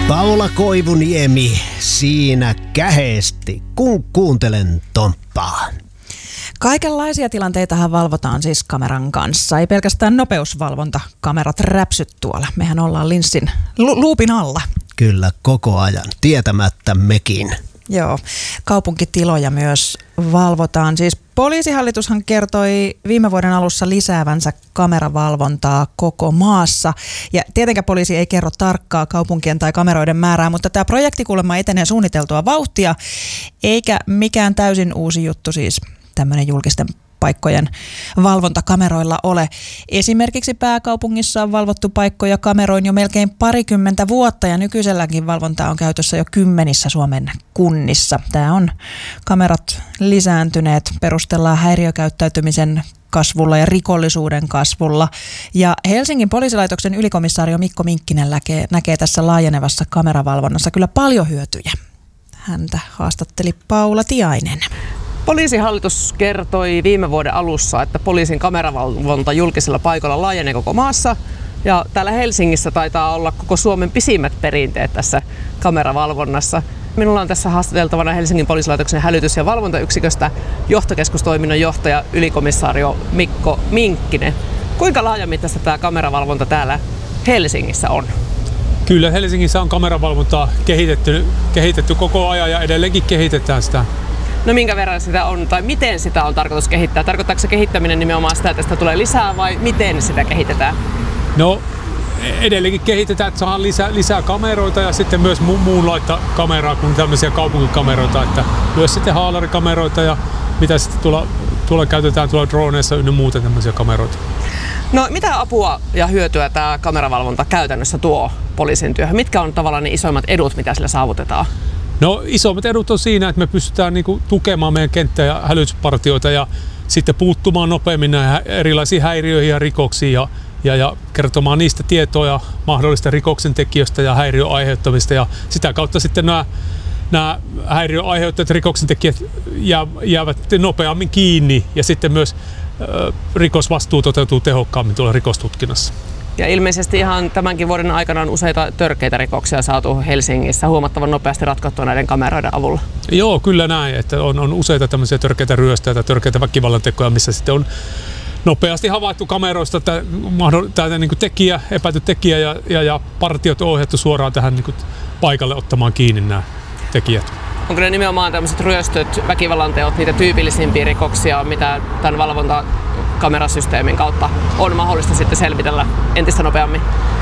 Paula Koivuniemi siinä käheesti, kun kuuntelen Tomppaa. Kaikenlaisia tilanteitahan valvotaan siis kameran kanssa. Ei pelkästään nopeusvalvonta, kamerat räpsyt tuolla. Mehän ollaan linssin luupin alla. Kyllä, koko ajan, tietämättä mekin. Joo, kaupunkitiloja myös valvotaan. Siis poliisihallitushan kertoi viime vuoden alussa lisäävänsä kameravalvontaa koko maassa. Ja tietenkään poliisi ei kerro tarkkaa kaupunkien tai kameroiden määrää, mutta tämä projekti kuulemma etenee suunniteltua vauhtia, eikä mikään täysin uusi juttu siis tämmöinen julkisten paikkojen valvontakameroilla ole. Esimerkiksi pääkaupungissa on valvottu paikkoja kameroin jo melkein 20 vuotta ja nykyiselläkin valvontaa on käytössä jo 10 Suomen kunnissa. Tämä on kamerat lisääntyneet, perustellaan häiriökäyttäytymisen kasvulla ja rikollisuuden kasvulla. Ja Helsingin poliisilaitoksen ylikomissaario Mikko Minkkinen näkee tässä laajenevassa kameravalvonnassa kyllä paljon hyötyjä. Häntä haastatteli Paula Tiainen. Poliisihallitus kertoi viime vuoden alussa, että poliisin kameravalvonta julkisilla paikoilla laajenee koko maassa. Ja täällä Helsingissä taitaa olla koko Suomen pisimmät perinteet tässä kameravalvonnassa. Minulla on tässä haastateltavana Helsingin poliisilaitoksen hälytys- ja valvontayksiköstä johtokeskustoiminnan johtaja ylikomissaario Mikko Minkkinen. Kuinka laajamittaista tämä kameravalvonta täällä Helsingissä on? Kyllä, Helsingissä on kameravalvontaa kehitetty koko ajan ja edelleenkin kehitetään sitä. No minkä verran sitä on tai miten sitä on tarkoitus kehittää? Tarkoittaako se kehittäminen nimenomaan sitä, että sitä tulee lisää vai miten sitä kehitetään? No edelleenkin kehitetään, että saadaan lisää kameroita ja sitten myös muunlaista kameraa kuin tämmöisiä kaupunkikameroita, että myös sitten haalarikameroita ja mitä sitten tuolla käytetään tuolla droneissa ynnä muuta tämmöisiä kameroita. No mitä apua ja hyötyä tämä kameravalvonta käytännössä tuo poliisin työhön? Mitkä on tavallaan ne isoimmat edut, mitä sillä saavutetaan? No isommat edut on siinä, että me pystytään tukemaan meidän kenttä- ja hälytyspartioita ja sitten puuttumaan nopeammin näihin erilaisiin häiriöihin ja rikoksiin ja kertomaan niistä tietoja mahdollista rikoksentekijöistä ja häiriön aiheuttamista ja sitä kautta sitten nämä häiriön aiheuttajat rikoksentekijät jäävät nopeammin kiinni ja sitten myös rikosvastuu toteutuu tehokkaammin tuolla rikostutkinnassa. Ja ilmeisesti ihan tämänkin vuoden aikana on useita törkeitä rikoksia saatu Helsingissä huomattavan nopeasti ratkottua näiden kameroiden avulla. Joo, kyllä näin, että on useita tämmöisiä törkeitä ryöstöjä tai törkeitä väkivallantekoja, missä sitten on nopeasti havaittu kameroista tämä tekijä, epäilty tekijä ja partiot on ohjattu suoraan tähän paikalle ottamaan kiinni nämä tekijät. Onko ne nimenomaan tämmöiset ryöstöt, väkivallanteot, niitä tyypillisimpiä rikoksia, mitä tämän valvontakamerasysteemin kautta on mahdollista sitten selvitellä entistä nopeammin?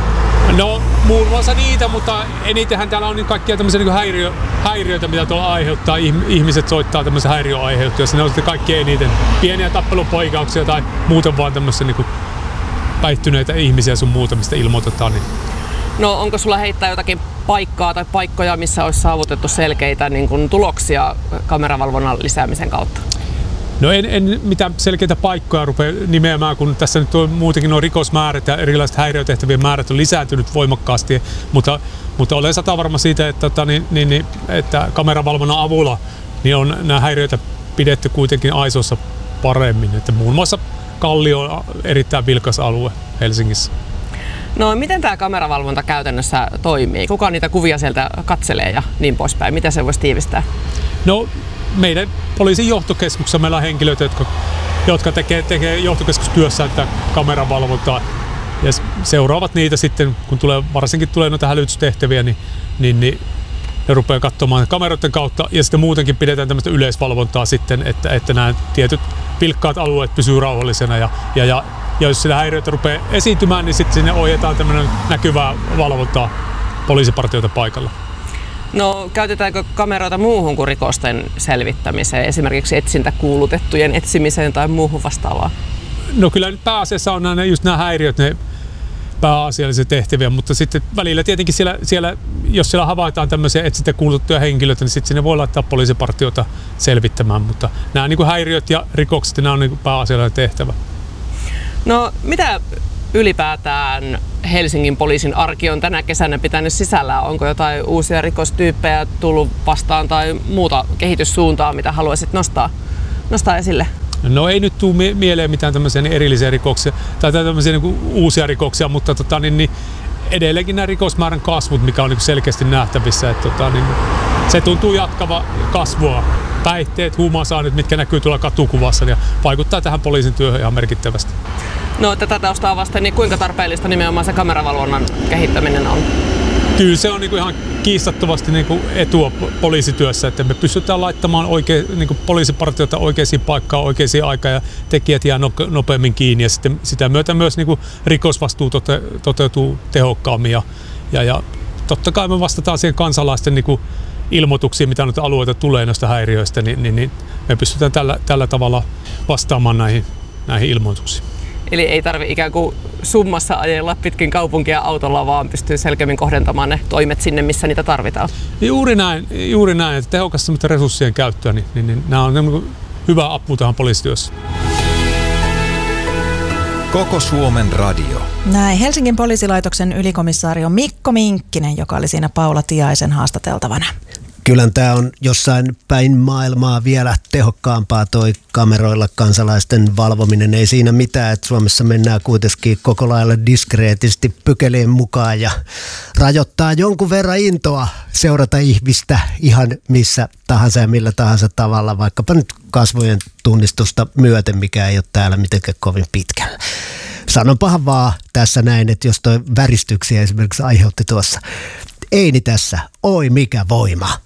No muun muassa niitä, mutta enitenhän täällä on kaikkia tämmöisiä häiriöitä, mitä tuolla aiheuttaa. Ihmiset soittaa tämmöisiä häiriöaiheuttuja. Ne on sitten kaikki eniten pieniä tappelupoikauksia tai muuten vaan tämmöisiä päihtyneitä ihmisiä sun muuta, mistä ilmoitetaan. No onko sulla heittää jotakin paikkaa tai paikkoja, missä olisi saavutettu selkeitä tuloksia kameravalvonnan lisäämisen kautta? No en mitään selkeitä paikkoja rupea nimeämään, kun tässä nyt on muutenkin nuo rikosmäärät ja erilaiset häiriötehtävien määrät on lisääntynyt voimakkaasti, mutta olen satavarma siitä, että kameravalvonnan avulla niin on nämä häiriöitä pidetty kuitenkin aisoissa paremmin, että muun muassa Kallio on erittäin vilkas alue Helsingissä. No miten tämä kameravalvonta käytännössä toimii? Kuka niitä kuvia sieltä katselee ja niin poispäin? Mitä se voisi tiivistää? No meidän poliisin johtokeskuksessa meillä on henkilöitä, jotka tekee johtokeskustyössä että kameravalvontaa ja seuraavat niitä sitten, kun varsinkin tulee noita hälytystehtäviä, niin ne rupeaa katsomaan kameroiden kautta ja sitten muutenkin pidetään tämmöistä yleisvalvontaa sitten, että nämä tietyt vilkkaat alueet pysyy rauhallisena ja jos sillä häiriöitä rupeaa esiintymään, niin sitten sinne ohjataan tämmöinen näkyvää valvontaa poliisipartioita paikalla. No käytetäänkö kameroita muuhun kuin rikosten selvittämiseen, esimerkiksi etsintäkuulutettujen etsimiseen tai muuhun vastaavaan? No kyllä nyt pääasiassa on nämä häiriöt, ne pääasiallisia tehtäviä, mutta sitten välillä tietenkin jos siellä havaitaan tämmöisiä etsintäkuulutettuja henkilöitä, niin sitten sinne voi laittaa poliisipartioita selvittämään, mutta nämä häiriöt ja rikokset, nämä on pääasiallinen tehtävä. No mitä ylipäätään Helsingin poliisin arki on tänä kesänä pitänyt sisällään? Onko jotain uusia rikostyyppejä tullut vastaan tai muuta kehityssuuntaa, mitä haluaisit nostaa esille? No ei nyt tule mieleen mitään tämmöisiä erillisiä rikoksia tai tämmöisiä uusia rikoksia, mutta edelleenkin nämä rikosmäärän kasvut, mikä on niin selkeästi nähtävissä, että se tuntuu jatkava kasvua. Päihteet, huumausaineit, mitkä näkyy tuolla katukuvassa, ja vaikuttaa tähän poliisin työhön ihan merkittävästi. No tätä taustaa vasten, niin kuinka tarpeellista nimenomaan se kameravalvonnan kehittäminen on? Kyllä se on niin kuin ihan kiistattomasti niin kuin etua poliisityössä, että me pystytään laittamaan niin kuin poliisipartioita oikeisiin paikkaan, oikeisiin aikaan ja tekijät jää nopeammin kiinni ja sitten sitä myötä myös niin kuin rikosvastuu toteutuu tehokkaammin ja totta kai me vastataan siihen kansalaisten niin kuin ilmoituksiin, mitä nyt alueita tulee noista häiriöistä, niin me pystytään tällä tavalla vastaamaan näihin ilmoituksiin. Eli ei tarvitse ikään kuin summassa ajella pitkin kaupunkia autolla, vaan pystyy selkeämmin kohdentamaan ne toimet sinne, missä niitä tarvitaan. Juuri näin, että tehokasta resurssien käyttöä, niin nämä on hyvä apu tähän poliisityössä. Koko Suomen radio. Näin Helsingin poliisilaitoksen ylikomissaario Mikko Minkkinen, joka oli siinä Paula Tiaisen haastateltavana. Kyllä tämä on jossain päin maailmaa vielä tehokkaampaa toi kameroilla kansalaisten valvominen. Ei siinä mitään, että Suomessa mennään kuitenkin koko lailla diskreetisti pykälien mukaan ja rajoittaa jonkun verran intoa seurata ihmistä ihan missä tahansa ja millä tahansa tavalla, vaikkapa nyt kasvojen tunnistusta myöten, mikä ei ole täällä mitenkään kovin pitkällä. Sanonpahan vaan tässä näin, että jos toi väristyksiä esimerkiksi aiheutti tuossa. Eini tässä, oi mikä voima.